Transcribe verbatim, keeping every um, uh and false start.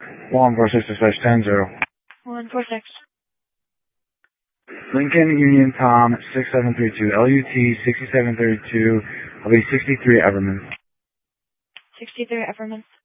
one four six slash ten zero. one four six. Lincoln Union Tom six seven three two, L U T sixty-seven thirty-two, I'll be sixty-three Everman. sixty-three Everman.